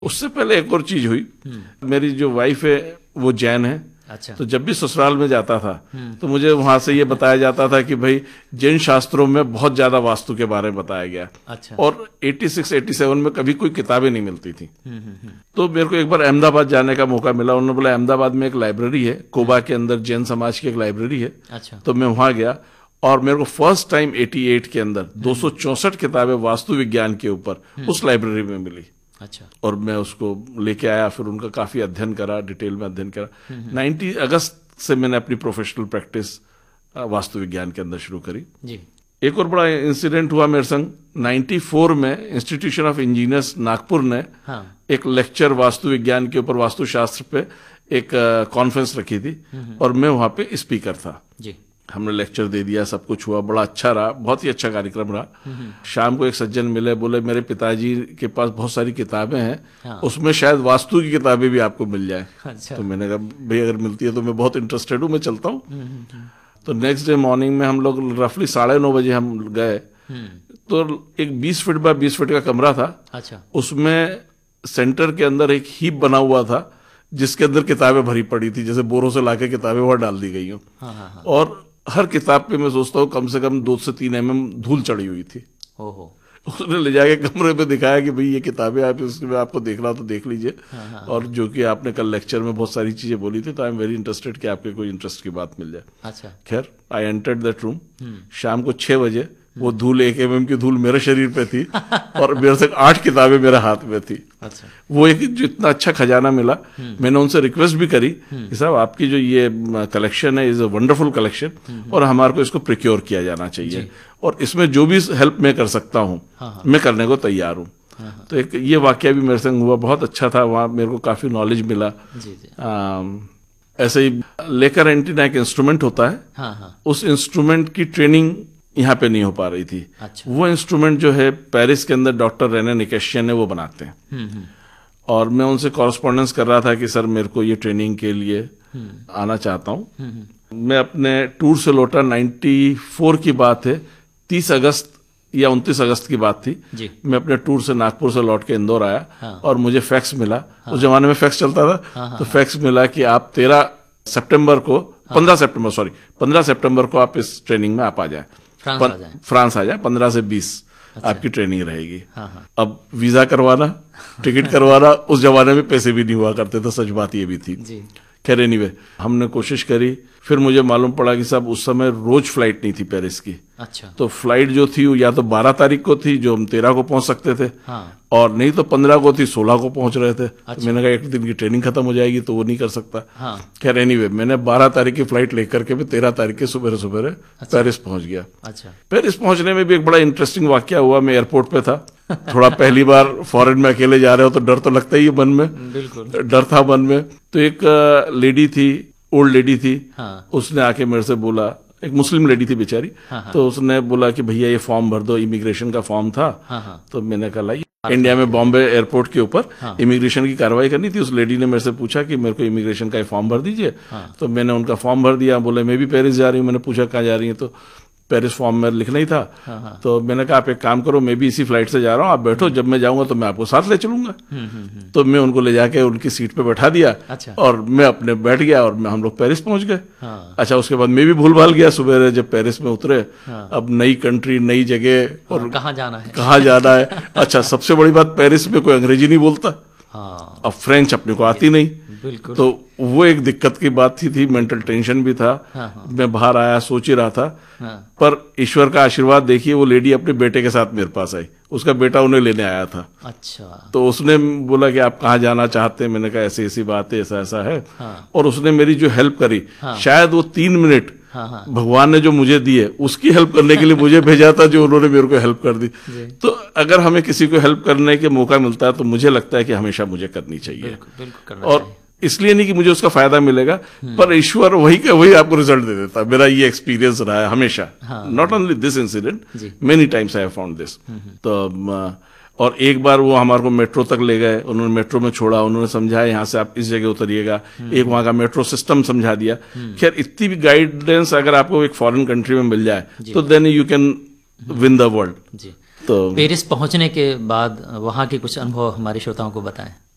उससे पहले एक और चीज हुई। मेरी जो वाइफ है वो जैन है। अच्छा। तो जब भी ससुराल में जाता था तो मुझे वहां से ये बताया जाता था कि भाई जैन शास्त्रों में बहुत ज्यादा वास्तु के बारे में बताया गया। अच्छा। और 86-87 में कभी कोई किताबें नहीं मिलती थी। तो मेरे को एक बार अहमदाबाद जाने का मौका मिला। उन्होंने बोला अहमदाबाद में एक लाइब्रेरी है, कोबा के अंदर जैन समाज की एक लाइब्रेरी है। अच्छा। तो मैं वहां गया और मेरे को फर्स्ट टाइम 88 के अंदर 264 किताबें वास्तु विज्ञान के ऊपर उस लाइब्रेरी में मिली। अच्छा। और मैं उसको लेके आया, फिर उनका काफी अध्ययन करा, डिटेल में अध्ययन करा। 90 अगस्त से मैंने अपनी प्रोफेशनल प्रैक्टिस वास्तु विज्ञान के अंदर शुरू करी। जी। एक और बड़ा इंसिडेंट हुआ मेरे संग। 94 में इंस्टीट्यूशन ऑफ इंजीनियर्स नागपुर ने एक लेक्चर वास्तु विज्ञान के ऊपर, वास्तुशास्त्र पे एक कॉन्फ्रेंस रखी थी और मैं वहां पे स्पीकर था। जी। हमने लेक्चर दे दिया, सब कुछ हुआ, बड़ा अच्छा रहा, बहुत ही अच्छा कार्यक्रम रहा। शाम को एक सज्जन मिले, बोले मेरे पिताजी के पास बहुत सारी किताबें हैं, उसमें शायद वास्तु की किताबें भी आपको मिल जाए। अच्छा। तो मैंने कहा भाई अगर मिलती है तो मैं बहुत इंटरेस्टेड हूँ, मैं चलता हूँ। तो नेक्स्ट डे मॉर्निंग में हम लोग रफली 9:30 बजे हम गए। तो एक 20 फीट बाय 20 फीट का कमरा था। अच्छा। उसमें सेंटर के अंदर एक हीप बना हुआ था जिसके अंदर किताबें भरी पड़ी थी, जैसे बोरों से लाके किताबें वहां डाल दी गई हो। और हर किताब पे मैं सोचता हूँ कम से कम 2 से 3 mm धूल चढ़ी हुई थी। ओहो। उसने ले जाके कमरे पे दिखाया कि भाई ये किताबें आप इसमें आपको देखना तो देख लीजिए। और जो कि आपने कल लेक्चर में बहुत सारी चीजें बोली थी, तो आई एम वेरी इंटरेस्टेड कि आपके कोई इंटरेस्ट की बात मिल जाए। अच्छा। खैर आई एंटर्ड दैट रूम। शाम को 6 बजे वो धूल 1 mm की धूल मेरे शरीर पे थी और मेरे से 8 किताबें मेरे हाथ में थी। अच्छा। वो एक जो इतना अच्छा खजाना मिला, मैंने उनसे रिक्वेस्ट भी करी कि साहब आपकी जो ये कलेक्शन है इज अ वंडरफुल कलेक्शन और हमारे को इसको प्रिक्योर किया जाना चाहिए और इसमें जो भी हेल्प मैं कर सकता हूँ मैं करने को तैयार हूँ। तो एक ये वाकया भी मेरे संग हुआ, बहुत अच्छा था। वहाँ मेरे को काफी नॉलेज मिला। जी जी। ऐसे ही लेकर एंटीना एक इंस्ट्रूमेंट होता है, उस इंस्ट्रूमेंट की ट्रेनिंग यहाँ पे नहीं हो पा रही थी। अच्छा। वो इंस्ट्रूमेंट जो है पेरिस के अंदर डॉक्टर रेने निकेशियन है वो बनाते हैं। और मैं उनसे कॉरेस्पॉन्डेंस कर रहा था कि सर मेरे को ये ट्रेनिंग के लिए आना चाहता हूँ। मैं अपने टूर से लौटा, 94 की बात है, 30 अगस्त या 29 अगस्त की बात थी। मैं अपने टूर से नागपुर से लौट के इंदौर आया और मुझे फैक्स मिला। उस जमाने में फैक्स चलता था। तो फैक्स मिला कि आप 15 सितंबर को आप इस ट्रेनिंग में आप आ जाए, फ्रांस आ जाए। 15 से 20 आपकी ट्रेनिंग रहेगी। अब वीजा करवाना, टिकट करवाना, उस जमाने में पैसे भी नहीं हुआ करते थे, सच बात ये भी थी। खैर एनीवे हमने कोशिश करी। फिर मुझे मालूम पड़ा कि साहब उस समय रोज फ्लाइट नहीं थी पेरिस की। अच्छा। तो फ्लाइट जो थी या तो 12 तारीख को थी जो हम 13 को पहुंच सकते थे। और नहीं तो 15 को थी, 16 को पहुंच रहे थे। अच्छा। तो मैंने कहा एक दिन की ट्रेनिंग खत्म हो जाएगी तो वो नहीं कर सकता। खैर एनीवे मैंने 12 तारीख की फ्लाइट लेकर के 13 तारीख के सुबह पेरिस पहुंच गया। अच्छा। पेरिस पहुंचने में भी एक बड़ा इंटरेस्टिंग वाकया हुआ। मैं एयरपोर्ट पे था, थोड़ा पहली बार फॉरेन में अकेले जा रहे हो तो डर तो लगता ही है मन में। बिल्कुल डर था मन में। तो एक लेडी थी, ओल्ड लेडी थी। उसने आके मेरे से बोला, एक मुस्लिम लेडी थी बेचारी। तो उसने बोला कि भैया ये फॉर्म भर दो, इमिग्रेशन का फॉर्म था। तो मैंने कहा लाइए, इंडिया में बॉम्बे एयरपोर्ट के ऊपर इमिग्रेशन की कार्रवाई करनी थी। उस लेडी ने मेरे से पूछा कि मेरे को इमिग्रेशन का फॉर्म भर दीजिए। तो मैंने उनका फॉर्म भर दिया। बोले मैं भी पेरिस जा रही हूँ। मैंने पूछा कहाँ जा रही है, तो पेरिस फॉर्म में लिखना ही था। तो मैंने कहा आप एक काम करो, मैं भी इसी फ्लाइट से जा रहा हूँ, आप बैठो, जब मैं जाऊंगा तो मैं आपको साथ ले चलूंगा। तो मैं उनको ले जाके उनकी सीट पे बैठा दिया। अच्छा। और मैं अपने बैठ गया और हम लोग पेरिस पहुंच गए। अच्छा, उसके बाद मैं भी भूल भाल गया। सुबह जब पेरिस में उतरे, अब नई कंट्री, नई जगह और कहाँ जाना है। अच्छा, सबसे बड़ी बात पेरिस में कोई अंग्रेजी नहीं बोलता। अब फ्रेंच अपने को आती नहीं। बिल्कुल। तो वो एक दिक्कत की बात थी, मेंटल टेंशन भी था। मैं बाहर आया, सोच ही रहा था। पर ईश्वर का आशीर्वाद देखिए, वो लेडी अपने बेटे के साथ मेरे पास आई। उसका बेटा उन्हें लेने आया था। अच्छा। तो उसने बोला कि आप कहाँ जाना चाहते हैं। मैंने कहा ऐसी ऐसी बात है, ऐसा ऐसा है। और उसने मेरी जो हेल्प करी, शायद वो 3 मिनट भगवान ने जो मुझे दिए उसकी हेल्प करने के लिए मुझे भेजा था, जो उन्होंने मेरे को हेल्प कर दी। तो अगर हमें किसी को हेल्प करने के मौका मिलता है तो मुझे लगता है कि हमेशा मुझे करनी चाहिए। बिल्कुल और इसलिए नहीं कि मुझे उसका फायदा मिलेगा, पर ईश्वर वही आपको रिजल्ट दे देता। मेरा ये एक्सपीरियंस रहा है हमेशा। Not only this incident, many times I have found this. तो और एक बार वो हमारे को मेट्रो तक ले गए, उन्होंने मेट्रो में छोड़ा, उन्होंने समझाया यहाँ से आप इस जगह उतरिएगा, एक वहां का मेट्रो सिस्टम समझा दिया। खैर इतनी भी गाइडेंस अगर आपको एक फॉरेन कंट्री में मिल जाए तो then you can win the world. तो पेरिस पहुंचने के बाद वहां के कुछ अनुभव हमारे श्रोताओं को बताएं।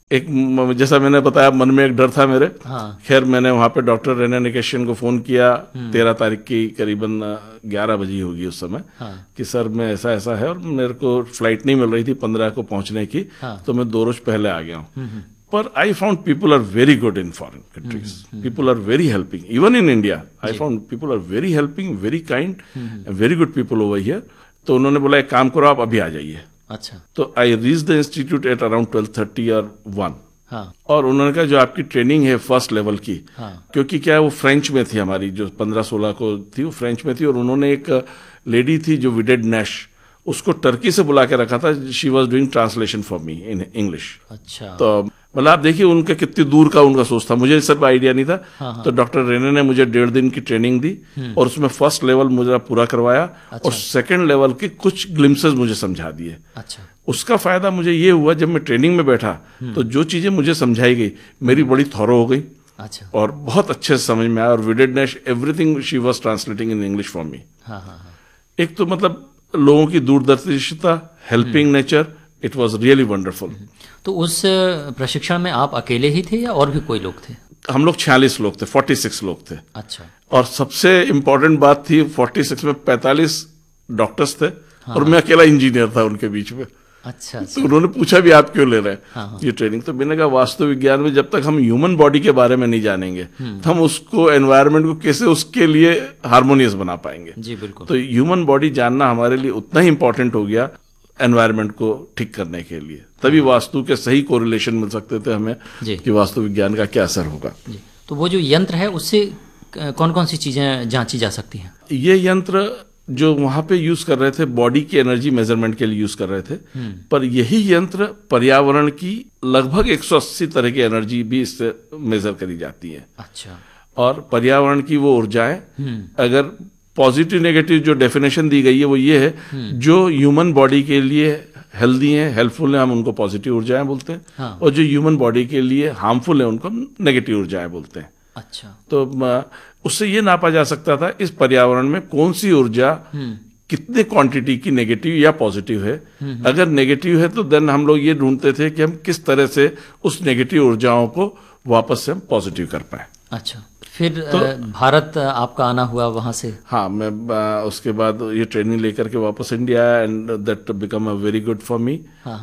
जैसा मैंने बताया, मन में एक डर था मेरे। हाँ। खैर मैंने वहां पे डॉक्टर रेना निकेशन को फोन किया 13 तारीख की करीबन 11 बजे होगी उस समय। हाँ। कि सर मैं ऐसा ऐसा है और मेरे को फ्लाइट नहीं मिल रही थी 15 को पहुंचने की। हाँ। तो मैं 2 रोज पहले आ गया हूँ। पर I found people are very good in foreign countries, people are very helping, even in India I found people are very helping, very kind, very good people over here. तो उन्होंने बोला एक काम करो, आप अभी आ जाइए। अच्छा। तो I reach the institute at around 12:30 और 1। हाँ। और उन्होंने कहा जो आपकी ट्रेनिंग है फर्स्ट लेवल की, हाँ। क्योंकि क्या है वो फ्रेंच में थी, हमारी जो 15-16 को थी वो फ्रेंच में थी। और उन्होंने एक लेडी थी जो विडेड नैश, उसको टर्की से बुला के रखा था। She was doing translation for me in English. अच्छा। तो मतलब आप देखिए उनके कितनी दूर का उनका सोच था, मुझे सब आइडिया नहीं था। हाँ। तो डॉक्टर रेने ने मुझे 1.5 दिन की ट्रेनिंग दी और उसमें फर्स्ट लेवल मुझे पूरा करवाया। अच्छा। और सेकंड लेवल के कुछ ग्लिम्सेस मुझे समझा दिए। अच्छा। उसका फायदा मुझे ये हुआ, जब मैं ट्रेनिंग में बैठा तो जो चीजें मुझे समझाई गई मेरी बड़ी थॉरो हो गई। अच्छा। और बहुत अच्छे से समझ में आया। और विडेडनेस everything she was translating in English for me. हाँ हाँ हाँ। एक तो मतलब लोगों की दूरदर्शिता, helping nature, it was really wonderful. तो उस प्रशिक्षण में आप अकेले ही थे या और भी कोई लोग थे? हम लोग 46 लोग थे, 46 लोग थे। अच्छा। और सबसे इम्पोर्टेंट बात थी 46 में 45 डॉक्टर्स थे। और मैं अकेला इंजीनियर था उनके बीच में। अच्छा। तो उन्होंने पूछा भी आप क्यों ले रहे हैं हाँ। ये ट्रेनिंग। तो मैंने कहा वास्तु विज्ञान में जब तक हम ह्यूमन बॉडी के बारे में नहीं जानेंगे तो हम उसको, एनवायरनमेंट को कैसे उसके लिए हार्मोनियस बना पाएंगे। जी बिल्कुल। तो ह्यूमन बॉडी जानना हमारे लिए उतना ही इंपॉर्टेंट हो गया एनवायरनमेंट को ठीक करने के लिए। तभी वास्तु के सही कोरिलेशन मिल सकते थे हमें कि वास्तु विज्ञान का क्या असर होगा। जी। तो वो जो यंत्र है उससे कौन कौन सी चीजें जांची जा सकती हैं? ये यंत्र जो वहां पे यूज कर रहे थे बॉडी की एनर्जी मेजरमेंट के लिए यूज कर रहे थे। पर यही यंत्र पर्यावरण की लगभग 180 तरह की एनर्जी भी इससे मेजर करी जाती है। अच्छा। और पर्यावरण की वो ऊर्जाएं, अगर पॉजिटिव नेगेटिव जो डेफिनेशन दी गई है वो ये है, जो ह्यूमन बॉडी के लिए हेल्दी है, हेल्पफुल है, हम उनको पॉजिटिव ऊर्जाएं बोलते हैं। हाँ। और जो ह्यूमन बॉडी के लिए हार्मफुल है उनको नेगेटिव ऊर्जाएं बोलते हैं। अच्छा। तो उससे ये नापा जा सकता था इस पर्यावरण में कौन सी ऊर्जा कितने क्वांटिटी की नेगेटिव या पॉजिटिव है। अगर नेगेटिव है तो देन हम लोग ये ढूंढते थे कि हम किस तरह से उस नेगेटिव ऊर्जाओं को वापस से हम पॉजिटिव कर पाए। अच्छा। फिर तो भारत आपका आना हुआ वहां से? हाँ, मैं उसके बाद ये ट्रेनिंग लेकर के वापस इंडिया आया and that become a very good for me.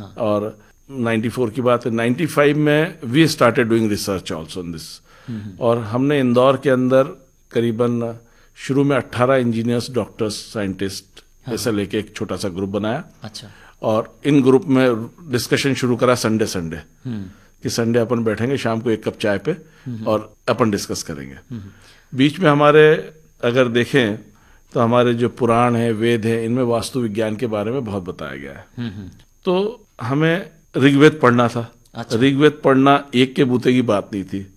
और 94 की बात है, 95 में we started doing research also in this. और हमने इंदौर के अंदर करीबन शुरू में 18 इंजीनियर्स, डॉक्टर्स, साइंटिस्ट ऐसा लेके एक छोटा सा ग्रुप बनाया। अच्छा। और इन ग्रुप में डिस्कशन शुरू करा संडे कि संडे अपन बैठेंगे शाम को 1 कप चाय पे और अपन डिस्कस करेंगे। बीच में हमारे अगर देखें तो हमारे जो पुराण है, वेद है, इनमें वास्तु विज्ञान के बारे में बहुत बताया गया है। तो हमें ऋग्वेद पढ़ना था। अच्छा। ऋग्वेद पढ़ना एक के बूते की बात नहीं थी।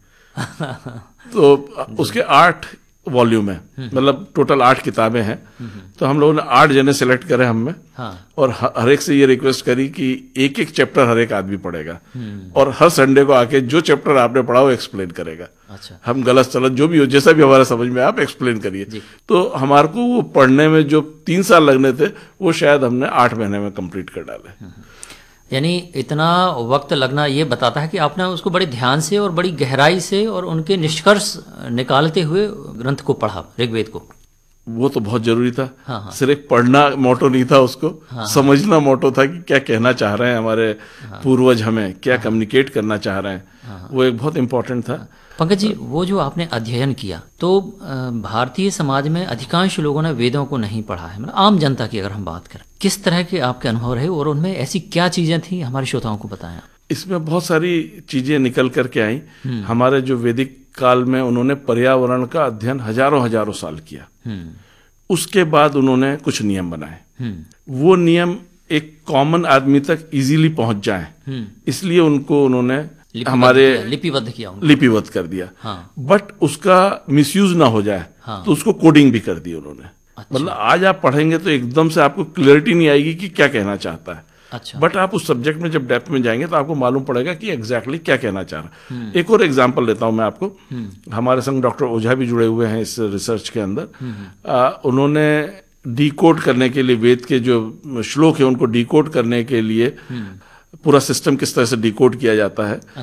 तो उसके 8 वॉल्यूम है, मतलब टोटल 8 किताबें हैं। तो हम लोगों ने 8 जने सेलेक्ट करे हम में। हाँ। और हर एक से ये रिक्वेस्ट करी कि एक एक चैप्टर हर एक आदमी पढ़ेगा और हर संडे को आके जो चैप्टर आपने पढ़ा वो एक्सप्लेन करेगा। अच्छा। हम गलत सलत जो भी हो, जैसा भी हमारा समझ में आप एक्सप्लेन करिए। तो हमारे को वो पढ़ने में जो 3 साल लगने थे वो शायद हमने 8 महीने में कंप्लीट कर डाले। यानी इतना वक्त लगना ये बताता है कि आपने उसको बड़े ध्यान से और बड़ी गहराई से और उनके निष्कर्ष निकालते हुए ग्रंथ को पढ़ा, ऋग्वेद को। वो तो बहुत जरूरी था। हाँ। सिर्फ एक पढ़ना मोटो नहीं था उसको। हाँ। समझना मोटो था कि क्या कहना चाह रहे हैं हमारे पूर्वज, हमें क्या कम्युनिकेट करना चाह रहे हैं। वो एक बहुत इंपॉर्टेंट था। पंकज जी, वो जो आपने अध्ययन किया तो भारतीय समाज में अधिकांश लोगों ने वेदों को नहीं पढ़ा है, मतलब आम जनता की अगर हम बात करें, किस तरह के आपके अनुभव रहे और उनमें ऐसी क्या चीजें थी, हमारे श्रोताओं को बताएं। इसमें बहुत सारी चीजें निकल करके आई। हमारे जो वैदिक काल में उन्होंने पर्यावरण का अध्ययन हजारों साल किया। उसके बाद उन्होंने कुछ नियम बनाए। वो नियम एक कॉमन आदमी तक इजीली पहुंच जाए, इसलिए उन्होंने हमारे लिपिबद्ध कर दिया। हाँ। बट उसका मिसयूज ना हो जाए। हाँ। तो उसको कोडिंग भी कर दी उन्होंने। अच्छा। मतलब आज आप पढ़ेंगे तो एकदम से आपको क्लैरिटी नहीं आएगी कि क्या कहना चाहता है। अच्छा। बट आप उस सब्जेक्ट में जब डेप्थ में जाएंगे तो आपको मालूम पड़ेगा कि एग्जैक्टली क्या कहना चाह रहा है। एक और एग्जांपल लेता हूं मैं आपको। हमारे संग डॉक्टर ओझा भी जुड़े हुए हैं इस रिसर्च के अंदर। उन्होंने डिकोड करने के लिए वेद के जो श्लोक है उनको डिकोड करने के लिए पूरा सिस्टम किस तरह से डिकोड किया जाता है